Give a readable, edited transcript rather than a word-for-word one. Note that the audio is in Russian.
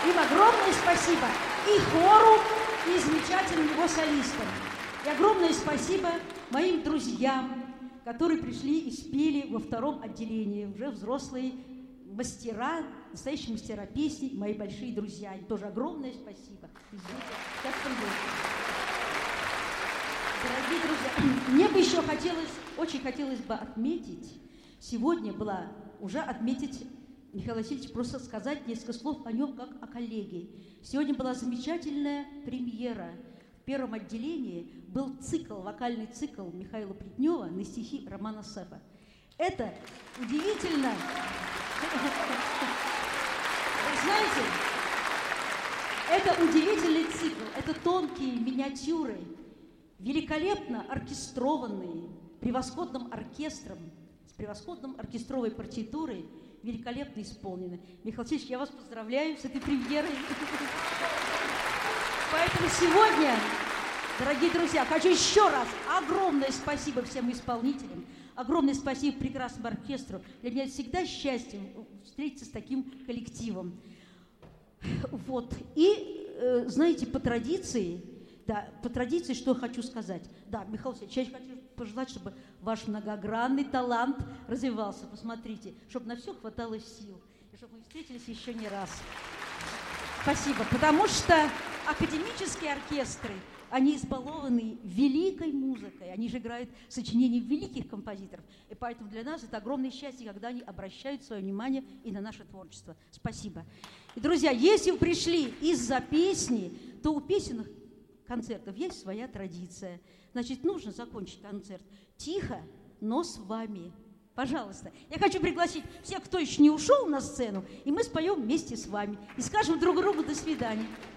Им огромное спасибо. И хору, и замечательным его солистам. И огромное спасибо моим друзьям, которые пришли и спели во втором отделении. Уже взрослые мастера, настоящие мастера песни, мои большие друзья. Им тоже огромное спасибо. Извините, сейчас приду. Дорогие друзья, мне бы еще очень хотелось бы отметить, сегодня была уже отметить Михаил Васильевич, просто сказать несколько слов о нем, как о коллеге. Сегодня была замечательная премьера. В первом отделении был вокальный цикл Михаила Плетнева на стихи Романа Сефа. Это удивительно. Знаете, это удивительный цикл, это тонкие миниатюры, великолепно оркестрованные, превосходным оркестром, с превосходной оркестровой партитурой, великолепно исполнены. Михаил Васильевич, я вас поздравляю с этой премьерой. Поэтому сегодня, дорогие друзья, хочу еще раз огромное спасибо всем исполнителям, огромное спасибо прекрасному оркестру. Для меня всегда счастье встретиться с таким коллективом. Вот. И, знаете, по традиции, что хочу сказать. Да, Михаил Васильевич, я хочу пожелать, чтобы ваш многогранный талант развивался. Посмотрите, чтобы на все хватало сил. И чтобы мы встретились еще не раз. Спасибо. Потому что академические оркестры, они избалованы великой музыкой. Они же играют сочинения великих композиторов. И поэтому для нас это огромное счастье, когда они обращают свое внимание и на наше творчество. Спасибо. И, друзья, если вы пришли из-за песни, то у песенных концертов есть своя традиция. Значит, нужно закончить концерт тихо, но с вами. Пожалуйста. Я хочу пригласить всех, кто еще не ушел на сцену, и мы споем вместе с вами. И скажем друг другу «до свидания».